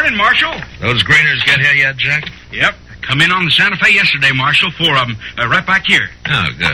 morning, Marshal. Those Greeners get here yet, Jack? Yep. Come in on the Santa Fe yesterday, Marshal. 4 of them. Right back here. Oh, good.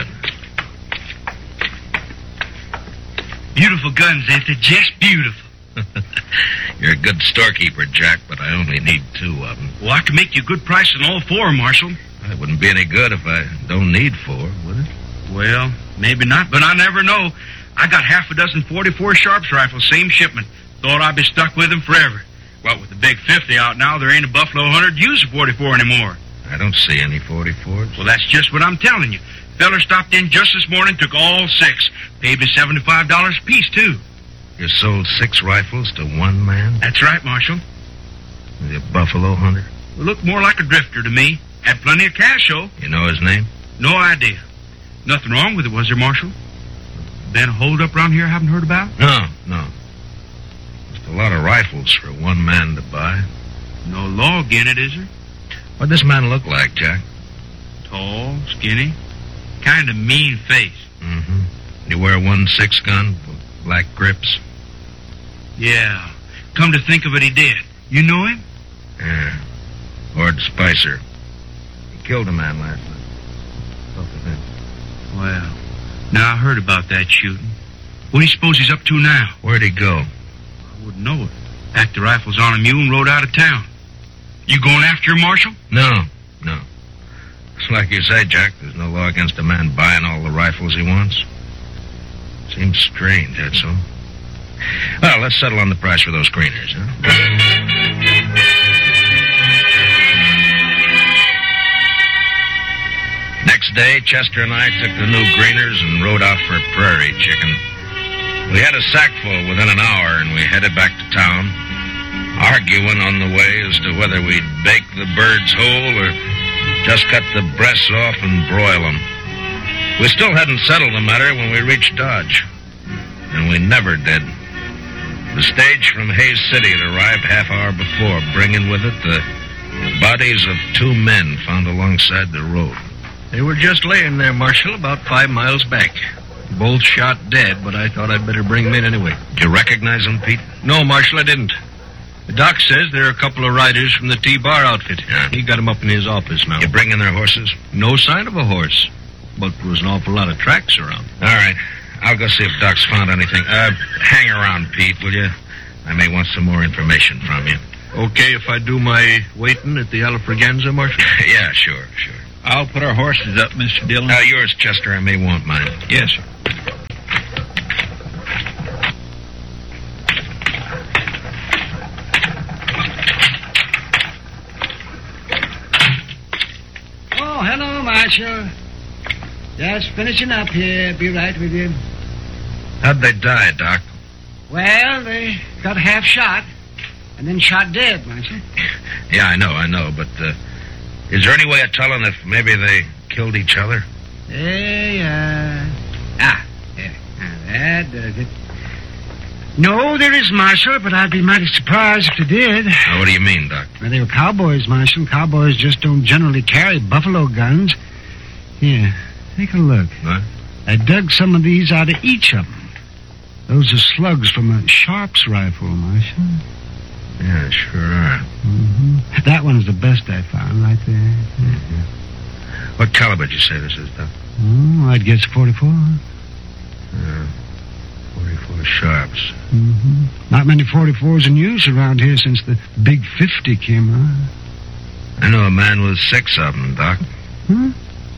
Beautiful guns, ain't they? Just beautiful. You're a good storekeeper, Jack, but I only need 2 of them. Well, I can make you a good price on all 4, Marshal. It wouldn't be any good if I don't need 4, would it? Well, maybe not, but I never know. I got half a dozen 44 Sharps rifles, same shipment. Thought I'd be stuck with them forever. Well, with the big 50 out now, there ain't a Buffalo Hunter to use a 44 anymore. I don't see any 44s. Well, that's just what I'm telling you. Feller stopped in just this morning, took all 6. Paid me $75 a piece, too. You sold 6 rifles to one man? That's right, Marshal. Is he a Buffalo Hunter? Well, looked more like a drifter to me. Had plenty of cash, though. You know his name? No idea. Nothing wrong with it, was there, Marshal? Been a hold-up around here I haven't heard about? No. Just a lot of rifles for one man to buy. No log in it, is there? What'd this man look like, Jack? Tall, skinny, kind of mean face. Mm-hmm. Did he wear a 1.6 gun with black grips? Yeah. Come to think of it, he did. You know him? Yeah. Ord Spicer. He killed a man last night. Spoke to him. Well, now I heard about that shooting. What do you suppose he's up to now? Where'd he go? I wouldn't know it. Packed the rifles on a mule and rode out of town. You going after him, Marshal? No. It's like you say, Jack. There's no law against a man buying all the rifles he wants. Seems strange, that's all. Well, let's settle on the price for those Greeners, huh? Next day, Chester and I took the new Greeners and rode out for prairie chicken. We had a sack full within an hour, and we headed back to town, arguing on the way as to whether we'd bake the birds whole or just cut the breasts off and broil them. We still hadn't settled the matter when we reached Dodge, and we never did. The stage from Hays City had arrived half-hour before, bringing with it the bodies of 2 men found alongside the road. They were just laying there, Marshal, about 5 miles back. Both shot dead, but I thought I'd better bring them in anyway. Did you recognize them, Pete? No, Marshal, I didn't. The doc says they're a couple of riders from the T-Bar outfit. Yeah. He got them up in his office now. You bring in their horses? No sign of a horse, but there was an awful lot of tracks around. All right. I'll go see if Doc's found anything. Hang around, Pete, will you? I may want some more information from you. Okay if I do my waiting at the Alfraganza, Marshal? Yeah, sure. I'll put our horses up, Mr. Dillon. Yours, Chester. I may want mine. Yes, sir. Oh, hello, Marshal. Just finishing up here. Be right with you. How'd they die, Doc? Well, they got half shot and then shot dead, Marshal. Yeah, I know, but is there any way of telling if maybe they killed each other? There. That does it. No, there is, Marshal, but I'd be mighty surprised if they did. What do you mean, Doc? Well, they were cowboys, Marshal. Cowboys just don't generally carry buffalo guns. Here, take a look. What? I dug some of these out of each of them. Those are slugs from a Sharps rifle, Marshal. Yeah, sure are. Mm-hmm. That one's the best I found, right there. Mm-hmm. What caliber did you say this is, Doc? Oh, I'd guess 44. 44 Sharps. Mm-hmm. Not many 44s in use around here since the big 50 came out. I know a man with 6 of them, Doc. Huh?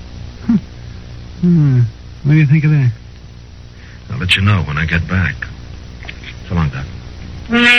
What do you think of that? I'll let you know when I get back. So long, Doc.